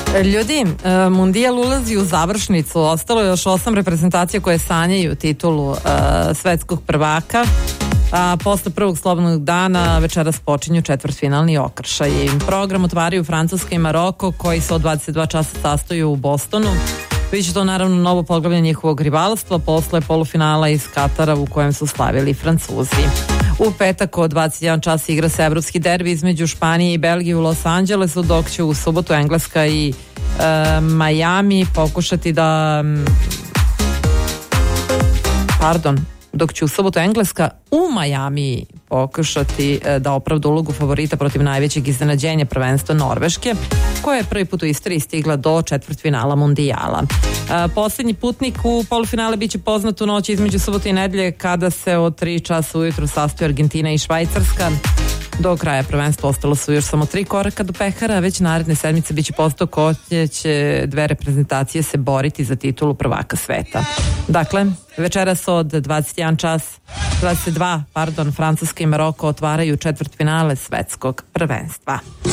Ljudi, Mundijal ulazi u završnicu, ostalo je još 8 reprezentacija koje sanjaju titulu svetskog prvaka. A posle prvog slobodnog dana večeras počinju četvrtfinalni okršaj. Program otvaraju Francuska i Maroko, koji se od 22 časa sastoju u Bostonu. Biće to naravno novo poglavlje njihovog rivalstva posle polufinala iz Katara u kojem su slavili Francuzi. U petak od 21 čas igra se evropski derbi između Španije i Belgije u Los Angelesu, dok će u subotu Engleska i Miami pokušati da... dok će u subotu Engleska u Majamiji pokušati da opravda ulogu favorita protiv najvećeg iznenađenja prvenstva Norveške, koja je prvi put u istoriji stigla do četvrtfinala Mundijala. Poslednji putnik u polufinale biće poznat u noći između subote i nedelje, kada se od 3 časa ujutru sastoji Argentina i Švajcarska. Do kraja prvenstva ostalo su još samo 3 koraka do pehara, a već naredne sedmice biće poznato ko će dve reprezentacije se boriti za titulu prvaka sveta. Dakle, večeras od 22, Francuska i Maroko otvaraju četvrtfinale svetskog prvenstva.